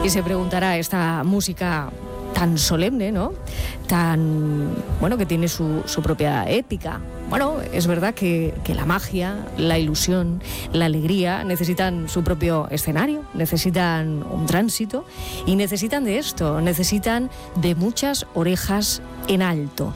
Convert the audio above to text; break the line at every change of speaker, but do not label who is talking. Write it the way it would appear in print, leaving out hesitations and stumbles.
Y se preguntará, esta música tan solemne, ¿no? Tan, bueno, que tiene su propia épica. Bueno, es verdad que la magia, la ilusión, la alegría necesitan su propio escenario, necesitan un tránsito y necesitan de esto, necesitan de muchas orejas en alto.